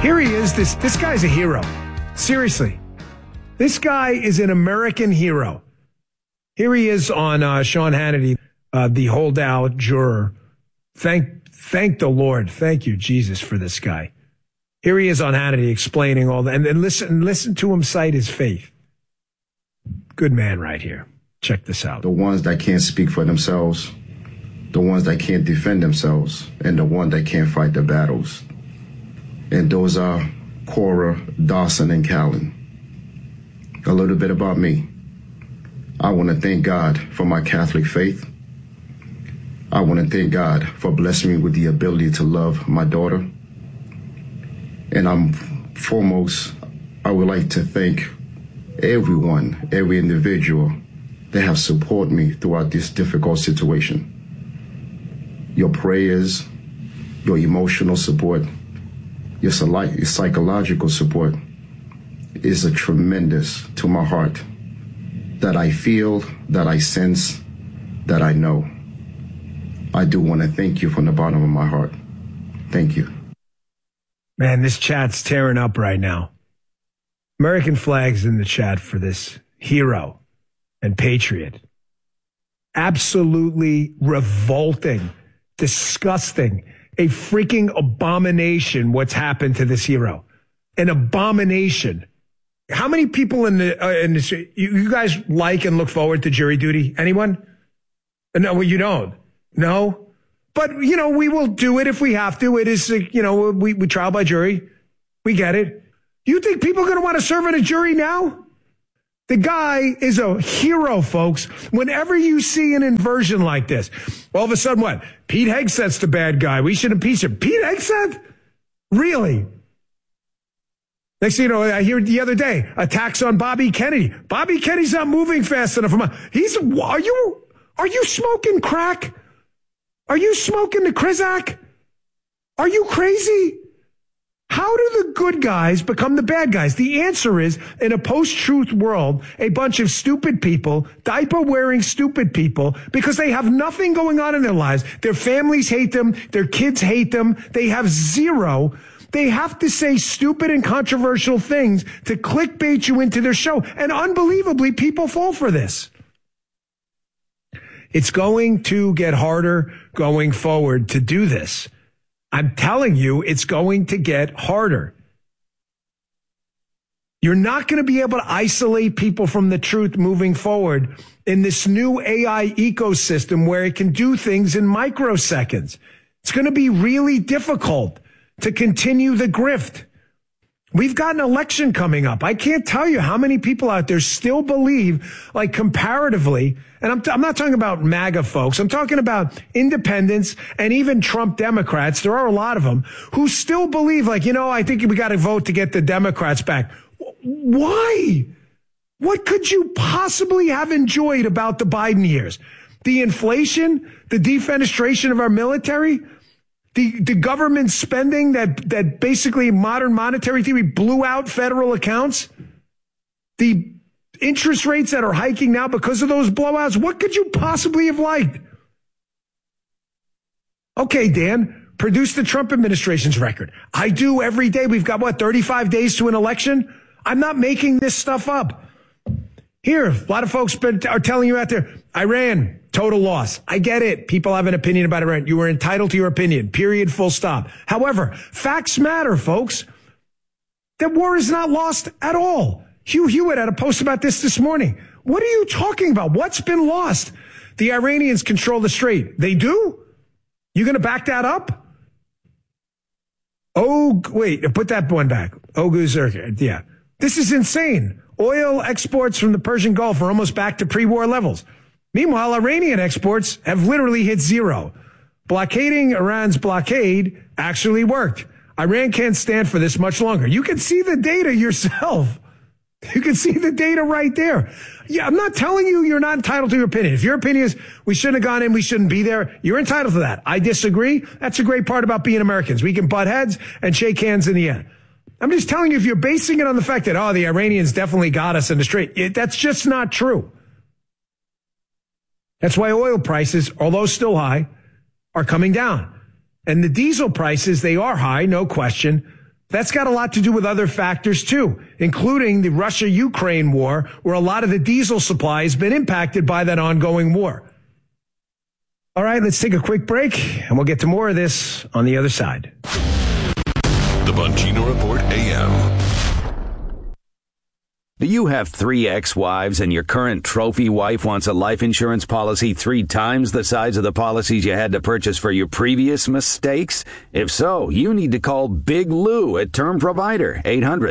Here he is. This guy's a hero. Seriously. This guy is an American hero. Here he is on Sean Hannity, the holdout juror. Thank the Lord. Thank you, Jesus, for this guy. Here he is on Hannity explaining all that. And listen to him cite his faith. Good man right here. Check this out. The ones that can't speak for themselves, the ones that can't defend themselves, and the ones that can't fight the battles. And those are Cora, Dawson, and Callan. A little bit about me. I want to thank God for my Catholic faith. I want to thank God for blessing me with the ability to love my daughter. And foremost, I would like to thank everyone, every individual that have supported me throughout this difficult situation. Your prayers, your emotional support, your psychological support is a tremendous to my heart that I feel, that I sense, that I know. I do want to thank you from the bottom of my heart. Thank you. Man, this chat's tearing up right now. American flags in the chat for this hero and patriot. Absolutely revolting, disgusting, a freaking abomination what's happened to this hero. An abomination. How many people in this, you guys like and look forward to jury duty? Anyone? No, well, you don't. No? But, we will do it if we have to. It is, we trial by jury. We get it. You think people are going to want to serve in a jury now? The guy is a hero, folks. Whenever you see an inversion like this, all of a sudden, what? Pete Hegseth's the bad guy. We should impeach him. Pete Hegseth? Really? Next thing you know, I hear the other day, attacks on Bobby Kennedy. Bobby Kennedy's not moving fast enough. Are you smoking crack? Are you smoking the Krizak? Are you crazy? How do the good guys become the bad guys? The answer is, in a post-truth world, a bunch of stupid people, diaper-wearing stupid people, because they have nothing going on in their lives. Their families hate them. Their kids hate them. They have zero. They have to say stupid and controversial things to clickbait you into their show. And unbelievably, people fall for this. It's going to get harder going forward to do this. I'm telling you, it's going to get harder. You're not going to be able to isolate people from the truth moving forward in this new AI ecosystem where it can do things in microseconds. It's going to be really difficult to continue the grift. We've got an election coming up. I can't tell you how many people out there still believe, like comparatively, and I'm not talking about MAGA folks. I'm talking about independents and even Trump Democrats. There are a lot of them who still believe, like, I think we got to vote to get the Democrats back. Why? What could you possibly have enjoyed about the Biden years? The inflation, the defenestration of our military, the government spending that basically modern monetary theory blew out federal accounts, the interest rates that are hiking now because of those blowouts. What could you possibly have liked? Okay, Dan, produce the Trump administration's record. I do every day. We've got, 35 days to an election? I'm not making this stuff up. Here, a lot of folks are telling you out there, Iran, total loss. I get it. People have an opinion about Iran. You are entitled to your opinion, period, full stop. However, facts matter, folks. That war is not lost at all. Hugh Hewitt had a post about this morning. What are you talking about? What's been lost? The Iranians control the strait. They do? You going to back that up? Oh, wait, put that one back. Yeah. This is insane. Oil exports from the Persian Gulf are almost back to pre-war levels. Meanwhile, Iranian exports have literally hit zero. Blockading Iran's blockade actually worked. Iran can't stand for this much longer. You can see the data yourself. You can see the data right there. Yeah, I'm not telling you you're not entitled to your opinion. If your opinion is we shouldn't have gone in, we shouldn't be there, you're entitled to that. I disagree. That's a great part about being Americans. We can butt heads and shake hands in the end. I'm just telling you, if you're basing it on the fact that, the Iranians definitely got us in the strait, that's just not true. That's why oil prices, although still high, are coming down. And the diesel prices, they are high, no question. That's got a lot to do with other factors, too, including the Russia-Ukraine war, where a lot of the diesel supply has been impacted by that ongoing war. All right, let's take a quick break, and we'll get to more of this on the other side. The Bongino Report AM. Do you have 3 ex-wives and your current trophy wife wants a life insurance policy 3 times the size of the policies you had to purchase for your previous mistakes? If so, you need to call Big Lou at Term Provider,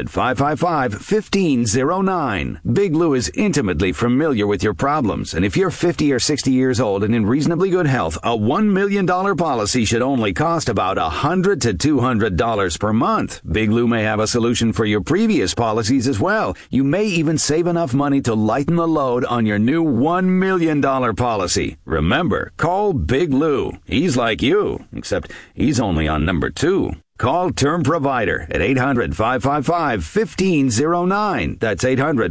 800-555-1509. Big Lou is intimately familiar with your problems, and if you're 50 or 60 years old and in reasonably good health, a $1 million policy should only cost about $100 to $200 per month. Big Lou may have a solution for your previous policies as well. You may even save enough money to lighten the load on your new $1 million policy. Remember, call Big Lou. He's like you, except he's only on number 2. Call Term Provider at 800-555-1509. That's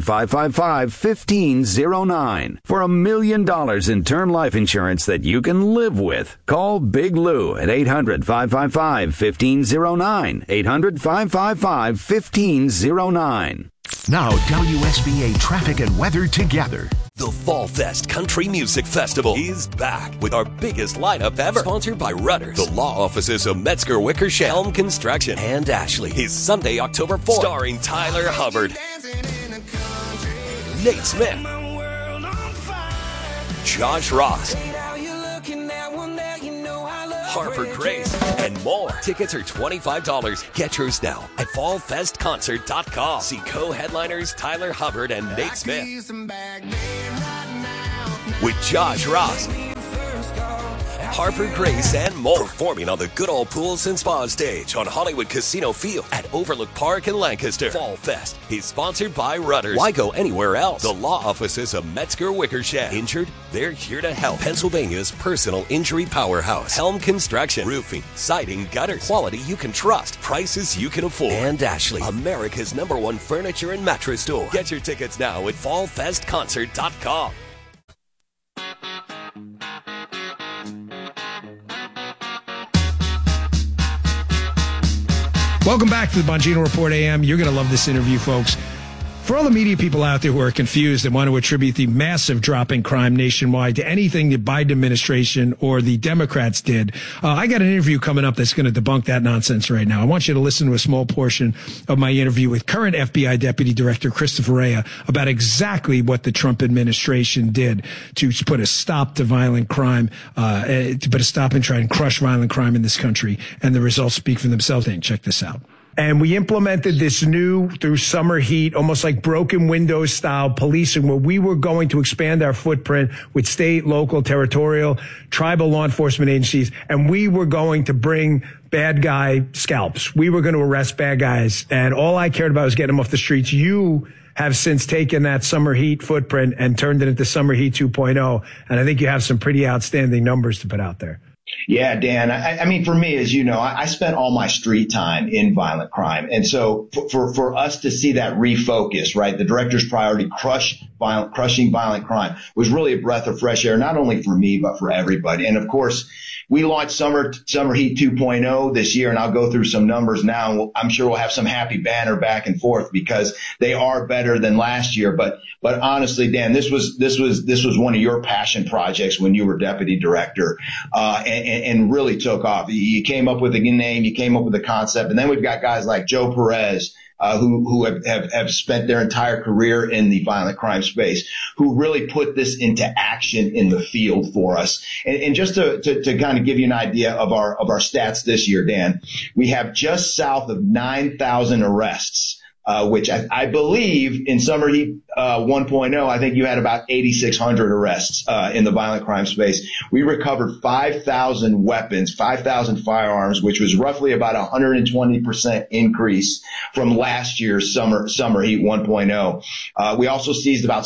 800-555-1509. For $1 million in term life insurance that you can live with. Call Big Lou at 800-555-1509. 800-555-1509. Now, WSBA traffic and weather together. The Fall Fest Country Music Festival is back with our biggest lineup ever. Sponsored by Rudders, the law offices of Metzger Wickersham, Helm Construction, and Ashley. Is Sunday, October 4th. Starring Tyler Hubbard, Nate Smith, Josh Ross, Harper Grace, and more. Tickets are $25. Get yours now at fallfestconcert.com. See co-headliners Tyler Hubbard and Nate Smith with Josh Ross, Harper Grace, and more. Performing on the Good Old Pools and Spa stage on Hollywood Casino Field at Overlook Park in Lancaster. Fall Fest is sponsored by Rudders. Why go anywhere else? The law offices of Metzger Wickersham. Injured? They're here to help. Pennsylvania's personal injury powerhouse. Helm Construction. Roofing, siding, gutters. Quality you can trust. Prices you can afford. And Ashley, America's #1 furniture and mattress store. Get your tickets now at fallfestconcert.com. Welcome back to the Bongino Report AM. You're going to love this interview, folks. For all the media people out there who are confused and want to attribute the massive drop in crime nationwide to anything the Biden administration or the Democrats did, I got an interview coming up that's going to debunk that nonsense right now. I want you to listen to a small portion of my interview with current FBI Deputy Director Christopher Wray about exactly what the Trump administration did to put a stop to violent crime, to put a stop and try and crush violent crime in this country. And the results speak for themselves. And check this out. And we implemented this new, through summer heat, almost like broken windows style policing, where we were going to expand our footprint with state, local, territorial, tribal law enforcement agencies. And we were going to bring bad guy scalps. We were going to arrest bad guys. And all I cared about was getting them off the streets. You have since taken that summer heat footprint and turned it into summer heat 2.0. And I think you have some pretty outstanding numbers to put out there. Yeah, Dan. I mean, for me, as you know, I spent all my street time in violent crime. And so for us to see that refocus, right, the director's priority, crushing violent crime, was really a breath of fresh air, not only for me, but for everybody. And of course, we launched Summer Heat 2.0 this year, and I'll go through some numbers now. I'm sure we'll have some happy banter back and forth because they are better than last year. But honestly, Dan, this was one of your passion projects when you were deputy director, and really took off. You came up with a name, you came up with a concept, and then we've got guys like Joe Perez, who have spent their entire career in the violent crime space, who really put this into action in the field for us. And just to kind of give you an idea of our stats this year, Dan, we have just south of 9,000 arrests. Which I believe in Summer Heat 1.0, I think you had about 8,600 arrests in the violent crime space. We recovered 5,000 weapons, 5,000 firearms, which was roughly about 120% increase from last year's Summer Heat 1.0. We also seized about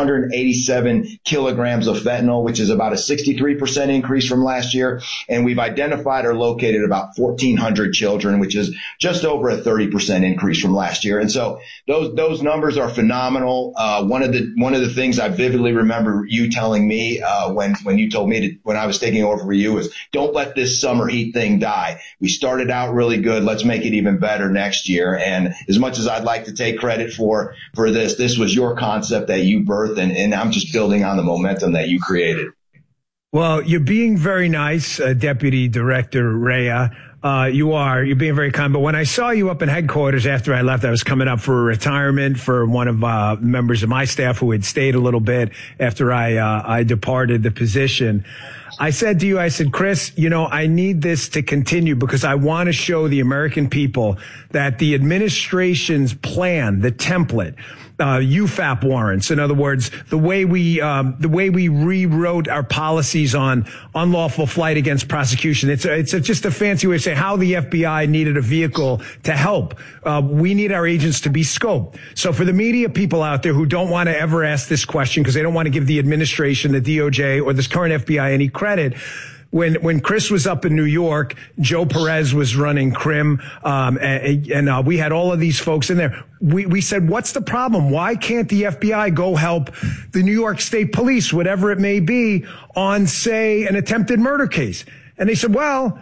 687 kilograms of fentanyl, which is about a 63% increase from last year. And we've identified or located about 1,400 children, which is just over a 30% increase from last year. And so those numbers are phenomenal. One of the things I vividly remember you telling me, when you told me when I was taking over for you is don't let this summer heat thing die. We started out really good. Let's make it even better next year. And as much as I'd like to take credit for this was your concept that you birthed, and I'm just building on the momentum that you created. Well, you're being very nice, Deputy Director Rea. You're being very kind. But when I saw you up in headquarters after I left, I was coming up for a retirement for one of members of my staff who had stayed a little bit after I departed the position. I said to you, I said, Chris, I need this to continue because I want to show the American people that the administration's plan, the template, UFAP warrants. In other words, the way we rewrote our policies on unlawful flight against prosecution. It's just a fancy way of saying how the FBI needed a vehicle to help. We need our agents to be scoped. So for the media people out there who don't want to ever ask this question because they don't want to give the administration, the DOJ, or this current FBI any credit, when Chris was up in New York, Joe Perez was running CRIM, and we had all of these folks in there. We said, what's the problem? Why can't the FBI go help the New York State Police, whatever it may be, on, say, an attempted murder case? And they said, well,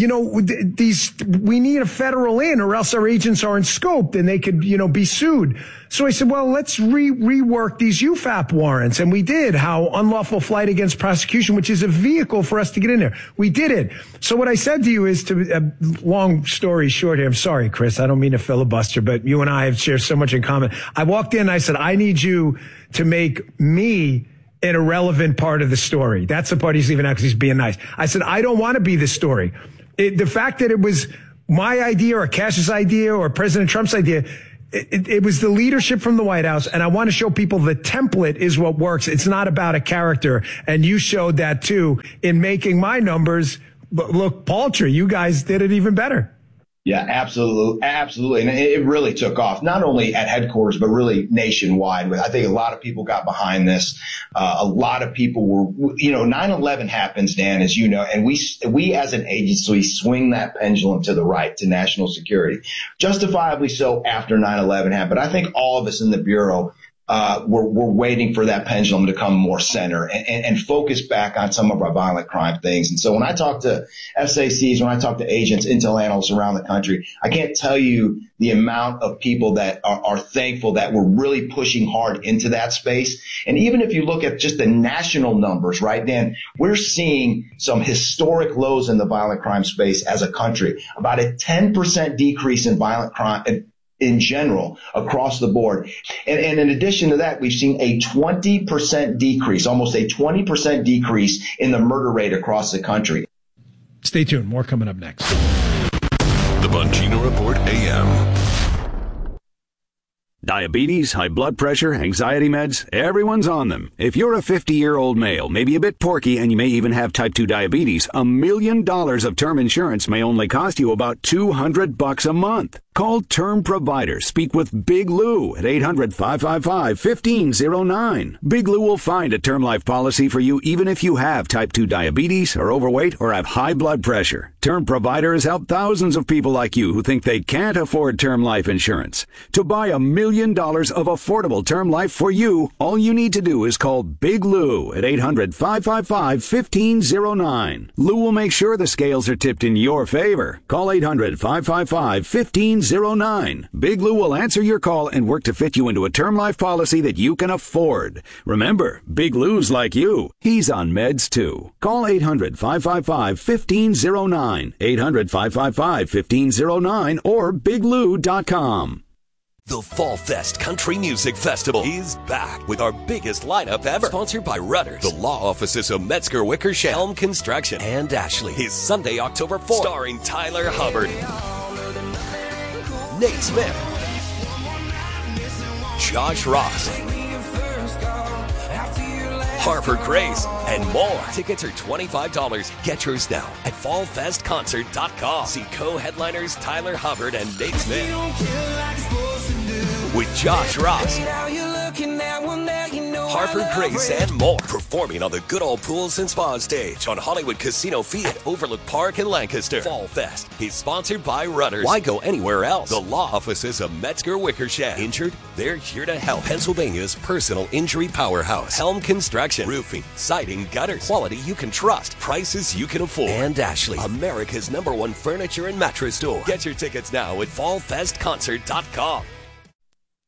we need a federal in or else our agents aren't scoped and they could, be sued. So I said, well, let's rework these UFAP warrants. And we did how unlawful flight against prosecution, which is a vehicle for us to get in there. We did it. So what I said to you is long story short here. I'm sorry, Chris. I don't mean to filibuster, but you and I have shared so much in common. I walked in and I said, I need you to make me an irrelevant part of the story. That's the part he's leaving out because he's being nice. I said, I don't want to be the story. The fact that it was my idea or Cash's idea or President Trump's idea, it was the leadership from the White House. And I want to show people the template is what works. It's not about a character. And you showed that too in making my numbers look paltry. You guys did it even better. Yeah, absolutely. Absolutely. And it really took off, not only at headquarters, but really nationwide. I think a lot of people got behind this. A lot of people were, 9/11 happens, Dan, as you know, and we as an agency swing that pendulum to the right, to national security. Justifiably so after 9/11 happened. I think all of us in the Bureau we're waiting for that pendulum to come more center and focus back on some of our violent crime things. And so when I talk to SACs, when I talk to agents, intel analysts around the country, I can't tell you the amount of people that are thankful that we're really pushing hard into that space. And even if you look at just the national numbers, right, Dan, we're seeing some historic lows in the violent crime space as a country, about a 10% decrease in violent crime in general across the board. And in addition to that, we've seen a 20% decrease, almost a 20% decrease in the murder rate across the country. Stay tuned. More coming up next. The Bongino Report AM. Diabetes, high blood pressure, anxiety meds, everyone's on them. If you're a 50-year-old male, maybe a bit porky, and you may even have type 2 diabetes, $1 million of term insurance may only cost you about $200 a month. Call Term Provider. Speak with Big Lou at 800-555-1509. Big Lou will find a term life policy for you even if you have type 2 diabetes, are overweight, or have high blood pressure. Term Provider has helped thousands of people like you who think they can't afford term life insurance. To buy $1 million of affordable term life for you, all you need to do is call Big Lou at 800-555-1509. Lou will make sure the scales are tipped in your favor. Call 800-555-1509. Big Lou will answer your call and work to fit you into a term life policy that you can afford. Remember, Big Lou's like you. He's on meds too. Call 800-555-1509. 800-555-1509 or biglou.com. The Fall Fest Country Music Festival is back with our biggest lineup ever. Sponsored by Rudders, the law offices of Metzger Wickersham, Helm Construction, and Ashley. Is Sunday, October 4th. Starring Tyler Hubbard, Nate Smith, Josh Ross, Harper Grace, and more. Tickets are $25. Get yours now at fallfestconcert.com. See co-headliners Tyler Hubbard and Nate Smith with Josh Ross, Harper Grace, and more. Performing on the Good Old Pools and Spa stage on Hollywood Casino Field at Overlook Park in Lancaster. Fall Fest is sponsored by Rudders. Why go anywhere else? The law offices of Metzger Wickersham. Injured? They're here to help. Pennsylvania's personal injury powerhouse. Helm Construction. Roofing, siding, gutters. Quality you can trust. Prices you can afford. And Ashley, America's #1 furniture and mattress store. Get your tickets now at fallfestconcert.com.